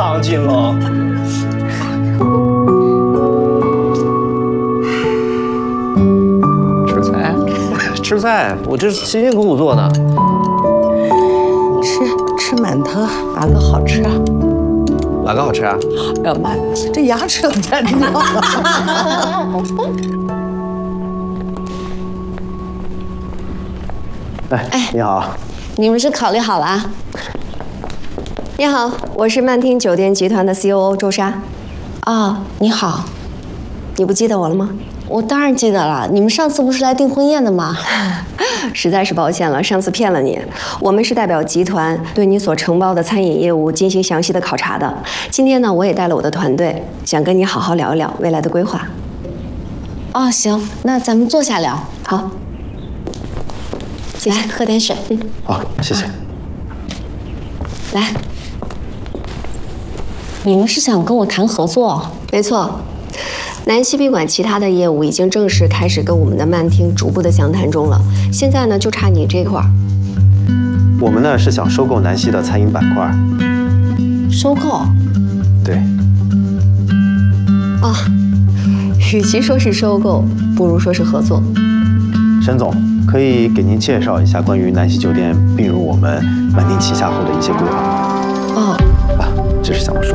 当心喽。吃菜，吃菜，我这辛辛苦苦做的。 吃馒头，哪个好吃啊？ 哪个好吃啊？ 哎呀妈，这牙齿都在掉。 哎，你好。 你们是考虑好了啊？你好，我是曼听酒店集团的 COO 周莎。 哦，你好， 你不记得我了吗？ 我当然记得了。你们上次不是来订婚宴的吗？ 实在是抱歉了，上次骗了你。我们是代表集团对你所承包的餐饮业务进行详细的考察的。今天呢，我也带了我的团队，想跟你好好聊一聊未来的规划。 哦，行，那咱们坐下聊。 好， 来喝点水。 好，谢谢。 来，你们是想跟我谈合作？ 没错。南溪宾馆其他的业务已经正式开始跟我们的曼听逐步的详谈中了，现在呢就差你这块儿。 我们呢是想收购南溪的餐饮板块。 收购？ 对。 啊，与其说是收购，不如说是合作。 沈总，可以给您介绍一下关于南溪酒店并入我们曼听旗下后的一些规划吗？ 哦， 这是项目书。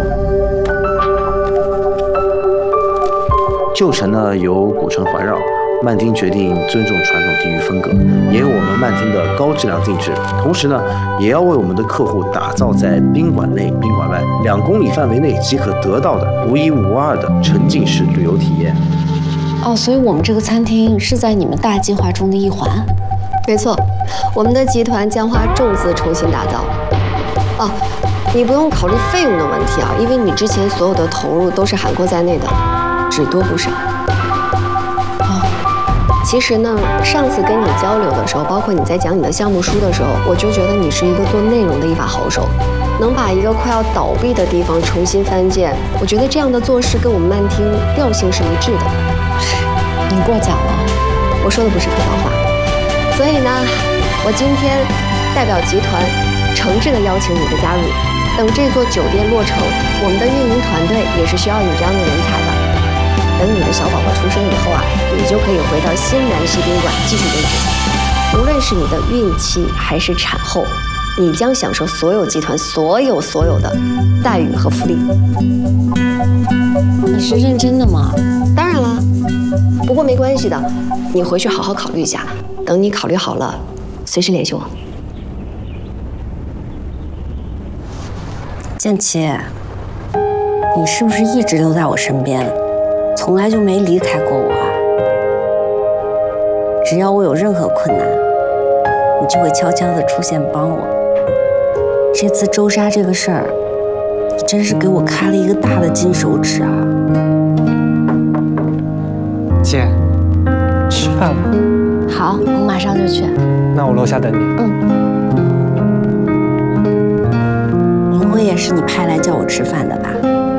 旧城呢由古城环绕，曼听决定尊重传统地域风格，沿用我们曼听的高质量定制，同时呢，也要为我们的客户打造在宾馆内、宾馆外2公里范围内即可得到的独一无二的沉浸式旅游体验。 哦，所以我们这个餐厅是在你们大计划中的一环。 没错，我们的集团将花重资重新打造。哦，你不用考虑费用的问题啊，因为你之前所有的投入都是含括在内的。只多不少。哦，其实呢，上次跟你交流的时候，包括你在讲你的项目书的时候，我就觉得你是一个做内容的一把好手，能把一个快要倒闭的地方重新翻建。我觉得这样的做事跟我们曼听调性是一致的。 你过奖了， 我说的不是客套话。所以呢，我今天代表集团诚挚地邀请你的加入。等这座酒店落成，我们的运营团队也是需要你这样的人才的。等你的小宝宝出生以后啊，你就可以回到新南溪宾馆继续任职。无论是你的孕期还是产后，你将享受所有集团所有的待遇和福利。 你是认真的吗？ 当然了，不过没关系的，你回去好好考虑一下。等你考虑好了，随时联系我。 建奇，你是不是一直都在我身边，从来就没离开过我啊？只要我有任何困难，你就会悄悄地出现帮我。这次周莎这个事儿，你真是给我开了一个大的金手指啊！ 姐，吃饭了。 好，我马上就去。 那我楼下等你。 林辉也是你派来叫我吃饭的吧？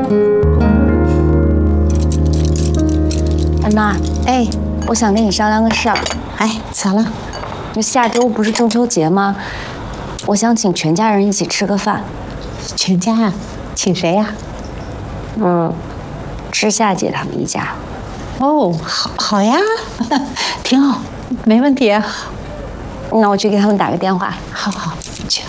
安娜，哎，我想跟你商量个事儿。 哎，咋了？ 就下周不是中秋节吗？我想请全家人一起吃个饭。 全家啊？请谁呀？ 吃夏姐他们一家。 哦，好呀，挺好，没问题啊。 那我去给他们打个电话。 好，去。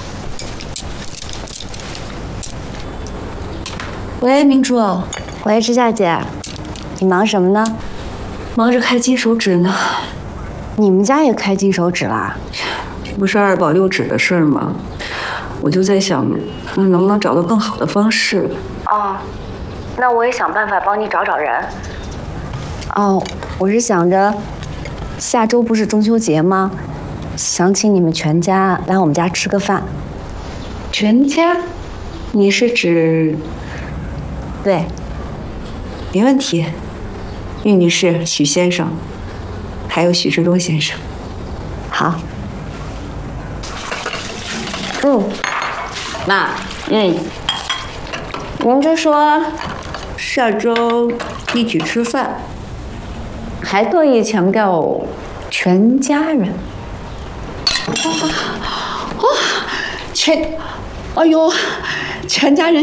喂，明珠。 喂，吃夏姐，你忙什么呢？ 忙着开金手指呢。 你们家也开金手指啦？ 这不是2保6指的事儿吗？我就在想，能不能找到更好的方式。 哦，那我也想办法帮你找人。哦，我是想着，下周不是中秋节吗？想请你们全家来我们家吃个饭。 全家？你是指？ 对， 没问题。玉女士、许先生，还有许志忠先生。 好。 妈，您这说下周一起吃饭，还特意强调全家人。哎呦，全家人。